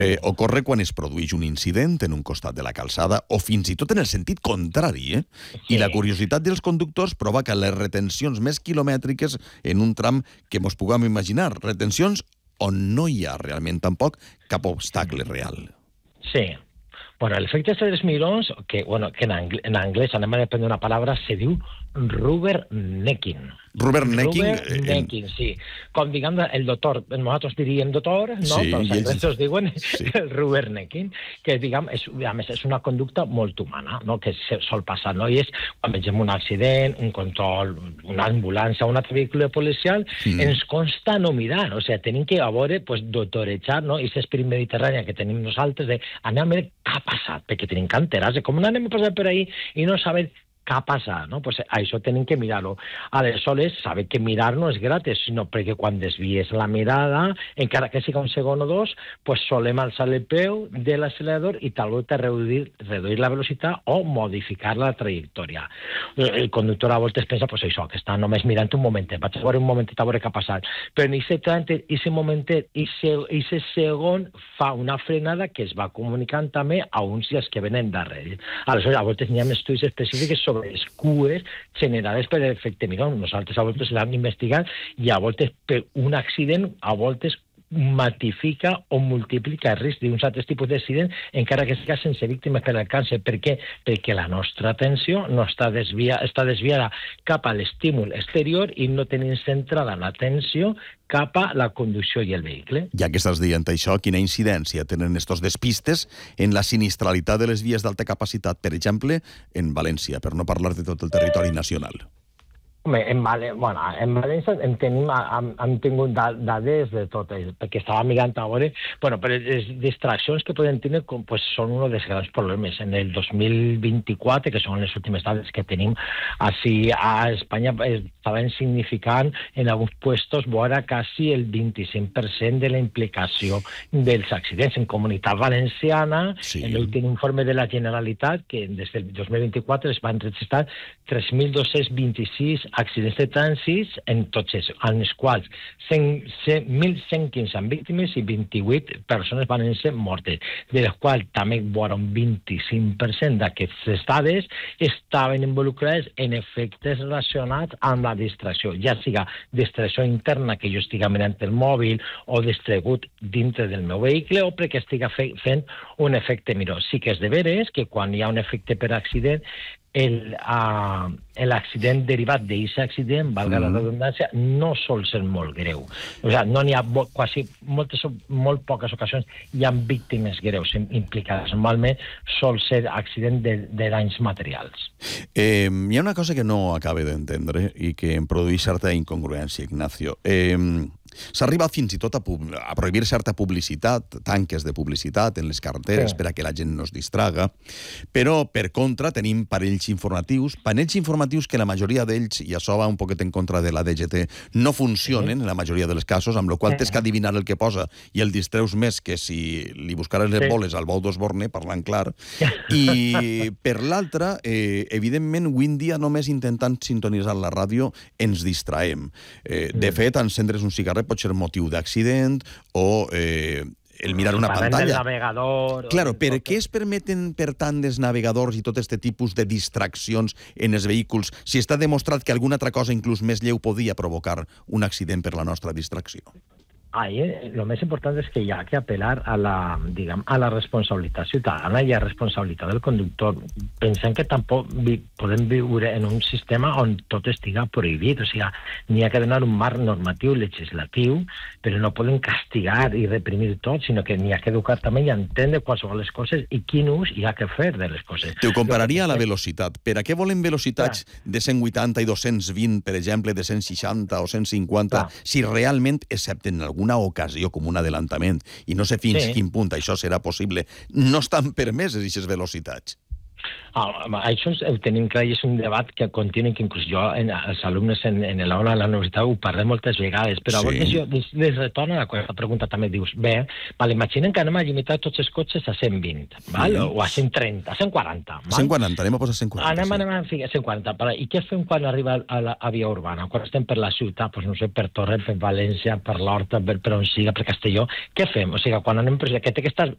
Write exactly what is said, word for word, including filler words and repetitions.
Eh, ocorre quan es produeix un incident en un costat de la calçada o fins i tot en el sentit contrari, eh? Sí. I la curiositat dels conductors provoca les retencions més quilomètriques en un tram que mos puguem imaginar. Retencions on no hi ha realment tampoc cap obstacle real. Sí. Bueno, el efecte de tres mirons, que, bueno, que en, angl en anglès, anem a aprendre una paraula, se diu rubbernecking. Rubbernecking... Rubbernecking, en... sí. Com, diguem, el doctor, nosaltres diríem doctor, no? Sí, Però els ells... anglesos diuen sí. el rubbernecking, que, diguem, és, a més, és una conducta molt humana, no? Que sol passar, no? I és quan vegem un accident, un control, una ambulància, un altre vehicle policial, mm. ens consta no mirar, o sigui, tenim que, a veure, pues, doctorejar, no? I aquest esperit mediterrani que tenim nosaltres, de anar a veure què ha passat, perquè tenim que enterar-se, com no anem a passar per ahí i no saber què ha passat, no? Pues això tenim que mirar-ho. Aleshores, saber que mirar no és gratis, sinó perquè quan desvies la mirada, encara que siga un segon o dos, pues solem alçar el peu de l'accelerador i tal volta reduir, reduir la velocitat o modificar la trajectòria. El conductor a voltes pensa, pues això, que està només mirant un momentet, vaig a veure un momentet a veure què ha passat. Però en aquest momentet, aquest segon fa una frenada que es va comunicant també a uns i els que venen darrere. Aleshores, a voltes n'hi ha estudis específics sobre les cues generades per l'efecte miró. Nosaltres a voltes l'hem investigat i a voltes per un accident, a voltes matifica o multiplica el risc d'uns altres tipus d'accident encara que siga sense víctimes per al càncer. Per què? Perquè la nostra atenció no està, desvia, està desviada cap a l'estímul exterior i no tenim centrada l'atenció cap a la conducció i el vehicle. Ja que estàs dient això, quina incidència tenen estos despistes en la sinistralitat de les vies d'alta capacitat, per exemple, en València, per no parlar de tot el territori nacional? Home, en, Val bueno, en València en tenim, hem, hem tingut dades de tot, perquè estava mirant a veure, bueno, però les distraccions que podem tenir com, pues, són un dels grans problemes. En el dos mil vint-i-quatre, que són les últimes dades que tenim així a Espanya, estaven significant en alguns puestos vora quasi el vint-i-cinc per cent de la implicació dels accidents. En Comunitat Valenciana, sí. En l'últim informe de la Generalitat, que des del dos mil vint-i-quatre es van registrar tres mil dos-cents vint-i-sis accidents de trànsit en tots ells, en els quals mil cent quinze víctimes i vint-i-vuit persones van ser mortes, de les quals també un vint-i-cinc per cent d'aquestes dades estaven involucrades en efectes relacionats amb la distracció, ja siga distracció interna, que jo estigui mirant el mòbil o distregut dintre del meu vehicle o perquè estigui fent un efecte miró. Sí que és de veres que quan hi ha un efecte per accident, l'accident derivat d'aquest accident, valga mm. la redundància, no sol ser molt greu. O sigui, no n'hi ha quasi moltes, molt poques ocasions hi ha víctimes greus implicades. Normalment sol ser accident de, de danys materials. Eh, hi ha una cosa que no acabe d'entendre i que em produeix certa incongruència, Ignacio. Eh, S'ha arribat fins i tot a, a prohibir certa publicitat, tanques de publicitat en les carreteres, sí. Per a que la gent no es distraga, però per contra tenim panells informatius, panells informatius que la majoria d'ells, i això va un poquet en contra de la D G T, no funcionen sí. En la majoria dels casos, amb la qual sí. Tens que adivinar el que posa i el distreus més que si li buscares les sí. Boles al bou d'Osborne, parlant clar. I per l'altra, eh, evidentment, avui en dia només intentant sintonitzar la ràdio ens distraem. Eh, de fet, encendre's un cigarret pot ser motiu d'accident o eh, el mirar una Parlem pantalla. Del navegador... Claro, per què es permeten, per tant, dels navegadors i tot aquest tipus de distraccions en els vehicles si està demostrat que alguna altra cosa, inclús més lleu, podia provocar un accident per la nostra distracció? Ahí, lo més important és que hi ha que apel·lar a la, diguem, a la responsabilitat ciutadana i a la responsabilitat del conductor. Pensem que tampoc vi, podem viure en un sistema on tot estiga prohibit. O sigui, n'hi ha que donar un marc normatiu, legislatiu, però no podem castigar i reprimir tot, sinó que n'hi ha que educar també i entendre qualsevol les coses i quin ús hi ha que fer de les coses. Te ho compararia a la velocitat. Per a què volen velocitats de cent vuitanta i dos-cents vint, per exemple, de cent seixanta o cent cinquanta, si realment, excepte en algun una ocasió com un adelantament, i no sé fins sí. Quin punt això serà possible, no estan permeses aquestes velocitats. Ah, això ho tenim clar i és un debat que continua, que inclús jo, en, els alumnes en, en l'aula de la universitat ho parlem moltes vegades, però sí. A vegades jo les, les retorno a la pregunta també, dius, bé, vale, imaginem que anem a limitar tots els cotxes a cent vint, val? Sí. O a cent trenta, a cent quaranta. Val? cent quaranta, anem a posar cent quaranta. Anem, sí. anem a ficar cent quaranta. Però, i què fem quan arriba a la a via urbana? Quan estem per la ciutat, doncs, no sé, per Torrent, per València, per l'Horta, per, per on siga, per Castelló, què fem? O sigui, quan anem per que té que estar